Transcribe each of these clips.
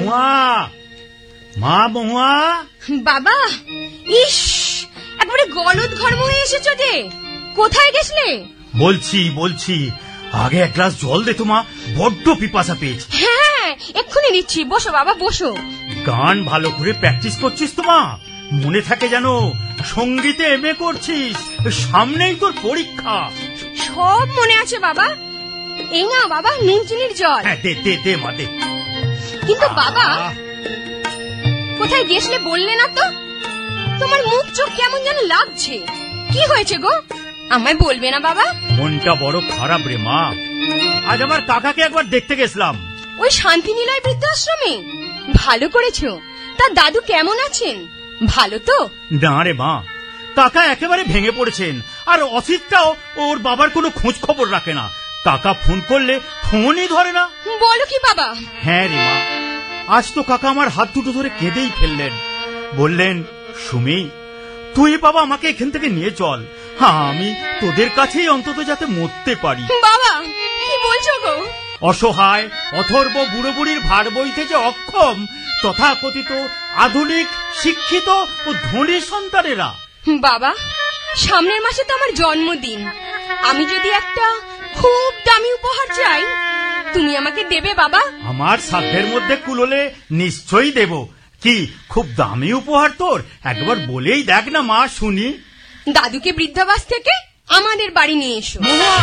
মহুয়া, মা মহুয়া। বাবা, ইস, একবারে গলদ ঘর্ম হয়ে এসেছো যে। কোথায় গেছলে? বলছি আগে এক গ্লাস জল দে তো মা, বড্ড পিপাসা পেয়েছে। হ্যাঁ, এক্ষুনি নিচ্ছি। বসো বাবা, বসো। গান ভালো করে প্র্যাকটিস করছিস তো মা? মনে থাকে যেন সঙ্গীতে এমএ করছিস, সামনেই তোর পরীক্ষা। সব মনে আছে বাবা। এই না বাবা, নুন চিনির জল। হ্যাঁ, দে মা, দে। কিন্তু বাবা, কোথায় গেছলে বললে না তো? তোমার মুখ চোখ কেমন যেন লাগছে। কি হয়েছে গো? আমায় বলবে না বাবা? মনটা বড় খারাপ রে মা। আজ আমার কাকাকে একবার দেখতে গেছিলাম। ওই শান্তিনিলয় বৃদ্ধাশ্রমে? ভালো করেছো। তার দাদু কেমন আছেন? ভালো তো? না রে মা, কাকা একেবারে ভেঙে পড়েছেন। আর অসিতটাও ওর বাবার কোনো খোঁজ খবর রাখে না। কাকা ফোন করলে ফোনই ধরে না। বলো কি বাবা? হ্যাঁ রে মা, আজ তো কাকা আমার হাত দুটো ধরে কেঁদেই ফেললেন। বললেন, সুমি, তুই বাবা আমাকে এখান থেকে নিয়ে চল। হ্যাঁ, আমি তোদের কাছেই অন্তত যাতে মরতে পারি। বাবা, কি বলছো গো? অসহায় অথর্ব বুড়ো বুড়ির ভার বইতে যে অক্ষম তথাকথিত আধুনিক শিক্ষিত ও ধনী সন্তানেরা। বাবা, সামনের মাসে তো আমার জন্মদিন। আমি যদি একটা খুব দামি উপহার চাই, তুমি আমাকে দেবে বাবা? আমার সাধ্যের মধ্যে কুলোলে নিশ্চয়ই দেব। কি খুব দামি উপহার তোর? একবার বলেই দেখ না মা, শুনি। দাদুকে বৃদ্ধাবাস থেকে আমাদের বাড়ি নিয়ে এসো।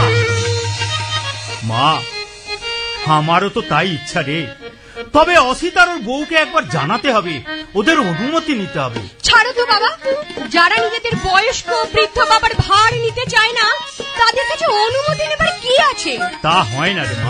মা, আমারও তো তাই ইচ্ছা রে। তবে অসিত আর ওর বউকে একবার জানাতে হবে, ওদের অনুমতি নিতে হবে। ছাড়ো তো বাবা, যারা নিজেদের বয়স্ক বৃদ্ধ বাবার ভার নিতে চায় না, তাদের কাছে অনুমতি নেবার কি আছে? তা হয় না রে মা।